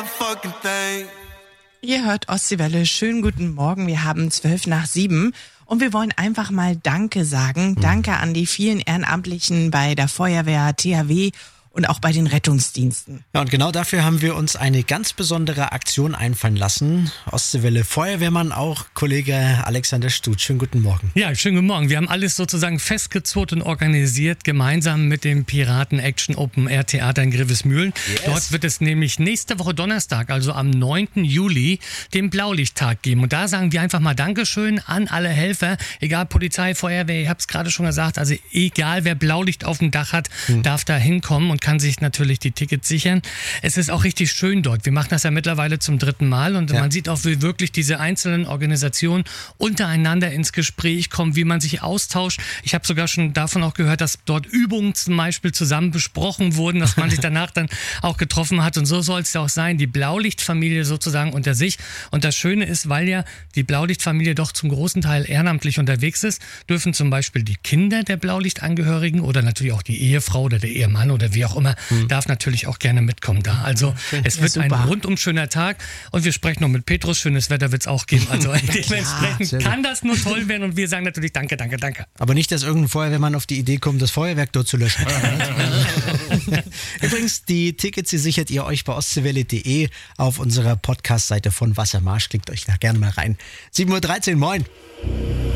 motherfucking thing. Ihr hört Ostseewelle. Schönen guten Morgen. Wir haben 6:12 und wir wollen einfach mal Danke sagen. Danke an die vielen Ehrenamtlichen bei der Feuerwehr, THW und auch bei den Rettungsdiensten. Ja, und genau dafür haben wir uns eine ganz besondere Aktion einfallen lassen. Ostseewelle Feuerwehrmann auch, Kollege Alexander Stutz. Schönen guten Morgen. Ja, schönen guten Morgen. Wir haben alles sozusagen festgezurrt und organisiert, gemeinsam mit dem Piraten Action Open Air Theater in Grevesmühlen. Yes. Dort wird es nämlich nächste Woche Donnerstag, also am 9. Juli, den Blaulichttag geben. Und da sagen wir einfach mal Dankeschön an alle Helfer, egal Polizei, Feuerwehr, ich habe es gerade schon gesagt, also egal wer Blaulicht auf dem Dach hat, darf da hinkommen und kann sich natürlich die Tickets sichern. Es ist auch richtig schön dort. Wir machen das ja mittlerweile zum 3. Mal und man sieht auch, wie wirklich diese einzelnen Organisationen untereinander ins Gespräch kommen, wie man sich austauscht. Ich habe sogar schon davon auch gehört, dass dort Übungen zum Beispiel zusammen besprochen wurden, dass man sich danach dann auch getroffen hat und so soll es ja auch sein. Die Blaulichtfamilie sozusagen unter sich. Und das Schöne ist, weil ja die Blaulichtfamilie doch zum großen Teil ehrenamtlich unterwegs ist, dürfen zum Beispiel die Kinder der Blaulichtangehörigen oder natürlich auch die Ehefrau oder der Ehemann oder wie auch immer, darf natürlich auch gerne mitkommen da. Also es wird ein rundum schöner Tag und wir sprechen noch mit Petrus. Schönes Wetter wird es auch geben. Also dementsprechend kann das nur toll werden und wir sagen natürlich danke, danke, danke. Aber nicht, dass irgendein Feuerwehrmann auf die Idee kommt, das Feuerwerk dort zu löschen. Übrigens, die Tickets, die sichert ihr euch bei ostseewelle.de auf unserer Podcast-Seite von Wassermarsch. Klickt euch da gerne mal rein. 7:13 Uhr, moin.